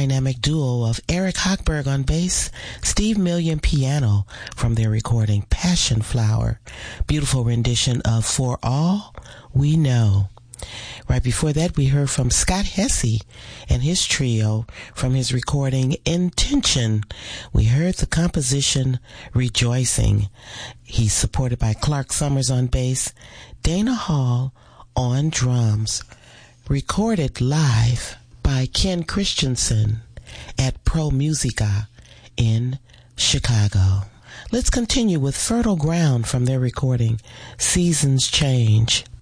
dynamic duo of Eric Hochberg on bass, Steve Million piano from their recording Passion Flower. Beautiful rendition of For All We Know. Right before that, we heard from Scott Hesse and his trio from his recording Intention. We heard the composition Rejoicing. He's supported by Clark Summers on bass, Dana Hall on drums. Recorded live by Ken Christensen at Pro Musica in Chicago. Let's continue with Fertile Ground from their recording Seasons Change.